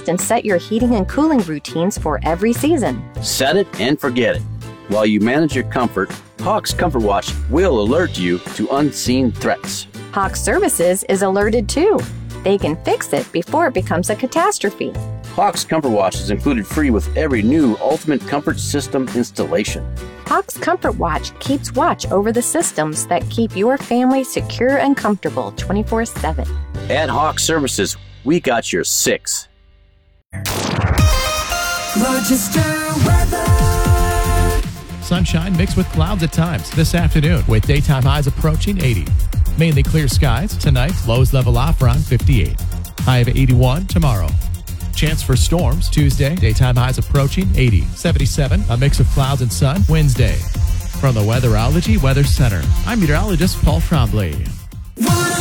adjust and set your heating and cooling routines for every season. Set it and forget it. While you manage your comfort, Hawks Comfort Watch will alert you to unseen threats. Hawks Services is alerted too. They can fix it before it becomes a catastrophe. Hawks Comfort Watch is included free with every new Ultimate Comfort System installation. Hawks Comfort Watch keeps watch over the systems that keep your family secure and comfortable 24/7. At Hawks Services, we got your six. Rochester weather. Sunshine mixed with clouds at times this afternoon with daytime highs approaching 80. Mainly clear skies tonight, lows level off around 58. High of 81 tomorrow. Chance for storms Tuesday, daytime highs approaching 80. 77, a mix of clouds and sun Wednesday. From the Weatherology Weather Center, I'm meteorologist Paul Trombley.